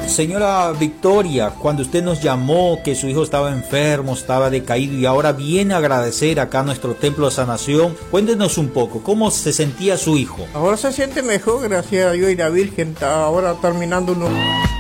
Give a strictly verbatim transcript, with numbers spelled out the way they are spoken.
Señora Victoria, cuando usted nos llamó que su hijo estaba enfermo, estaba decaído y ahora viene a agradecer acá a nuestro Templo de Sanación, cuéntenos un poco, ¿cómo se sentía su hijo? Ahora se siente mejor, gracias a Dios y la Virgen, está ahora terminando uno.